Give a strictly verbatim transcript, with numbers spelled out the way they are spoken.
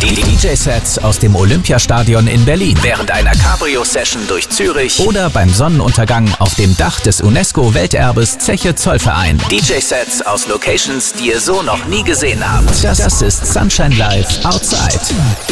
Die D J-Sets aus dem Olympiastadion in Berlin, während einer Cabrio-Session durch Zürich oder beim Sonnenuntergang auf dem Dach des UNESCO-Welterbes Zeche Zollverein. D J-Sets aus Locations, die ihr so noch nie gesehen habt. Das, das ist Sunshine Live Outside.